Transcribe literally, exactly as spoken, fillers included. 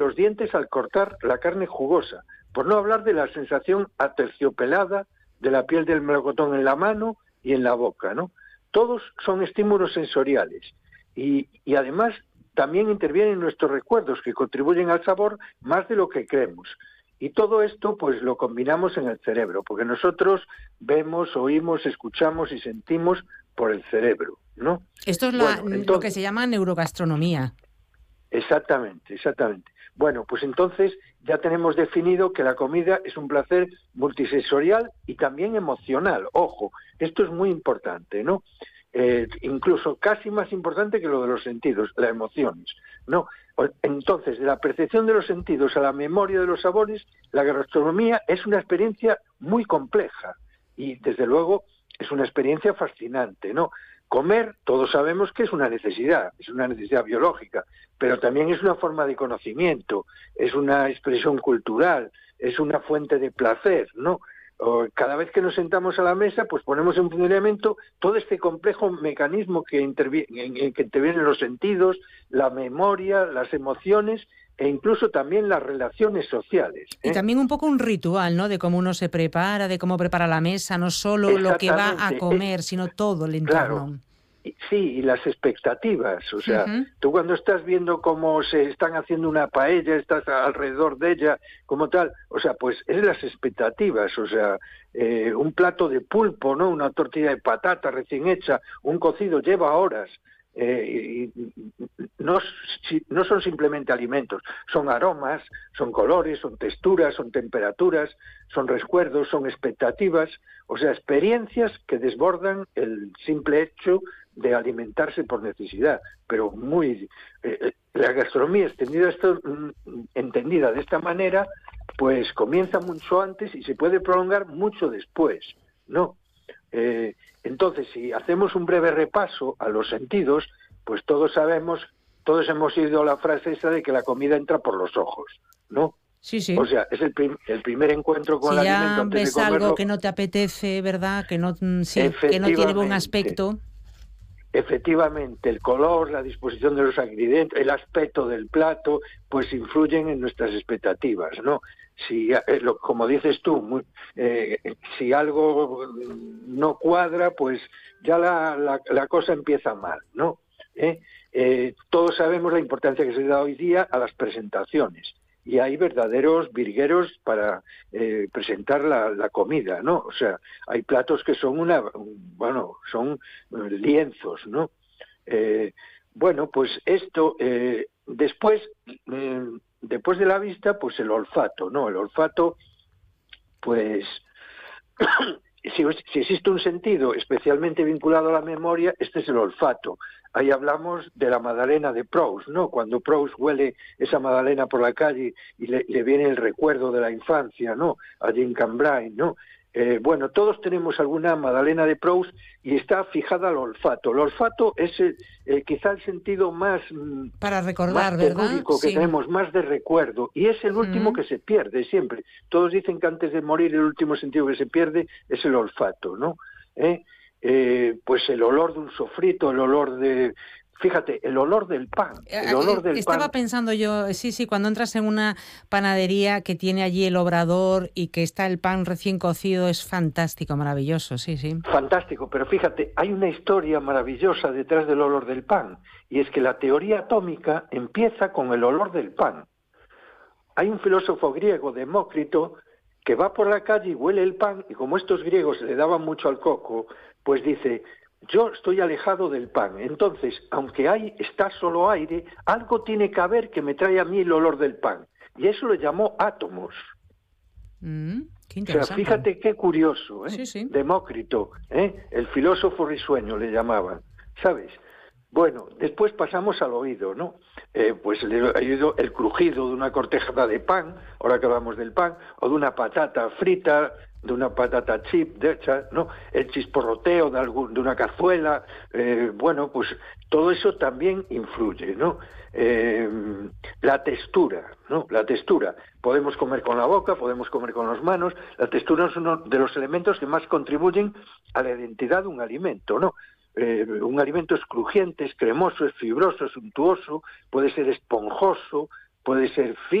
los dientes al cortar la carne jugosa, por no hablar de la sensación aterciopelada de la piel del melocotón en la mano y en la boca, ¿no? Todos son estímulos sensoriales y, y además también intervienen nuestros recuerdos que contribuyen al sabor más de lo que creemos. Y todo esto pues lo combinamos en el cerebro, porque nosotros vemos, oímos, escuchamos y sentimos por el cerebro, ¿no? Esto es la, bueno, entonces, lo que se llama neurogastronomía. Exactamente, exactamente. Bueno, pues entonces ya tenemos definido que la comida es un placer multisensorial y también emocional. Ojo, esto es muy importante, ¿no? Eh, incluso casi más importante que lo de los sentidos, las emociones, ¿no? Entonces, de la percepción de los sentidos a la memoria de los sabores, la gastronomía es una experiencia muy compleja y, desde luego, es una experiencia fascinante, ¿no? Comer, todos sabemos que es una necesidad, es una necesidad biológica, pero también es una forma de conocimiento, es una expresión cultural, es una fuente de placer, ¿no? Cada vez que nos sentamos a la mesa, pues ponemos en funcionamiento todo este complejo mecanismo que interviene, que intervienen los sentidos, la memoria, las emociones e incluso también las relaciones sociales, ¿eh? Y también un poco un ritual, ¿no? De cómo uno se prepara, de cómo prepara la mesa, no solo lo que va a comer, sino todo el entorno. Claro. Sí, y las expectativas, o sea, uh-huh. Tú cuando estás viendo cómo se están haciendo una paella, estás alrededor de ella, como tal, o sea, pues es las expectativas, o sea, eh, un plato de pulpo, ¿no? Una tortilla de patata recién hecha, un cocido lleva horas, eh, y no, no son simplemente alimentos, son aromas, son colores, son texturas, son temperaturas, son recuerdos, son expectativas, o sea, experiencias que desbordan el simple hecho de alimentarse por necesidad, pero muy eh, la gastronomía extendida esto, entendida de esta manera, pues comienza mucho antes y se puede prolongar mucho después, ¿no? Eh, entonces, si hacemos un breve repaso a los sentidos, pues todos sabemos, todos hemos oído la frase esa de que la comida entra por los ojos, ¿no? Sí, sí. O sea, es el, prim el primer encuentro con si el alimento antes ves de comerlo. Algo que no te apetece, ¿verdad? Que no, sí, que no tiene buen aspecto. Efectivamente, el color, la disposición de los ingredientes, el aspecto del plato, pues influyen en nuestras expectativas, ¿no? Si, eh, lo, como dices tú, muy, eh, si algo no cuadra, pues ya la, la, la cosa empieza mal, ¿no? ¿Eh? Eh, todos sabemos la importancia que se da hoy día a las presentaciones. Y hay verdaderos virgueros para eh, presentar la, la comida, ¿no? O sea, hay platos que son una, bueno, son lienzos, ¿no? Eh, bueno, pues esto, eh, después, eh, después de la vista, pues el olfato, ¿no? El olfato, pues, si, si existe un sentido especialmente vinculado a la memoria, este es el olfato. Ahí hablamos de la magdalena de Proust, ¿no? Cuando Proust huele esa magdalena por la calle y le, le viene el recuerdo de la infancia, ¿no? Allí en Cambrai, ¿no? Eh, bueno, todos tenemos alguna magdalena de Proust y está fijada al olfato. El olfato es el, eh, quizá el sentido más para recordar, más ¿verdad? que Sí. tenemos, más de recuerdo, y es el último uh-huh. que se pierde siempre. Todos dicen que antes de morir el último sentido que se pierde es el olfato, ¿no? ¿Eh? Eh, pues el olor de un sofrito, el olor de... Fíjate, el olor del pan, el olor del Estaba pan. pensando yo, sí, sí, cuando entras en una panadería que tiene allí el obrador y que está el pan recién cocido, es fantástico, maravilloso, sí, sí. Fantástico, pero fíjate, hay una historia maravillosa detrás del olor del pan, y es que la teoría atómica empieza con el olor del pan. Hay un filósofo griego, Demócrito, que va por la calle y huele el pan, y como estos griegos le daban mucho al coco, pues dice, yo estoy alejado del pan, entonces, aunque hay, está solo aire, algo tiene que haber que me trae a mí el olor del pan. Y eso lo llamó átomos. Mm, qué o sea, fíjate qué curioso, ¿eh? Sí, sí. Demócrito, ¿eh? El filósofo risueño le llamaban, ¿sabes? Bueno, después pasamos al oído, ¿no? Eh, pues el oído, el crujido de una corteza de pan, ahora que hablamos del pan, o de una patata frita, de una patata chip, de hecha, ¿no? El chisporroteo de, algún, de una cazuela, eh, bueno, pues todo eso también influye, ¿no? Eh, la textura, ¿no? La textura. Podemos comer con la boca, podemos comer con las manos. La textura es uno de los elementos que más contribuyen a la identidad de un alimento, ¿no? Eh, un alimento es crujiente, es cremoso, es fibroso, es untuoso, puede ser esponjoso, puede ser fino.